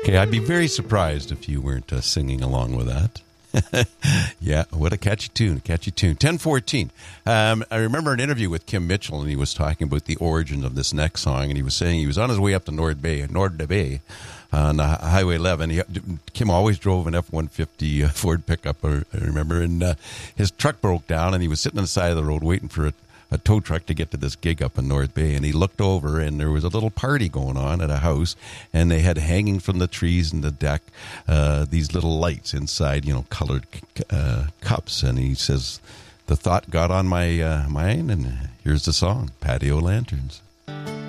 Okay, I'd be very surprised if you weren't singing along with that. Yeah, what a catchy tune, 10:14. I remember an interview with Kim Mitchell, and he was talking about the origin of this next song, and he was saying he was on his way up to Nord Bay on Highway 11. Kim always drove an F-150 Ford pickup, I remember, and his truck broke down, and he was sitting on the side of the road waiting for a tow truck to get to this gig up in North Bay, and he looked over, and there was a little party going on at a house, and they had hanging from the trees and the deck these little lights inside, colored cups, and he says, the thought got on my mind, and here's the song, Patio Lanterns.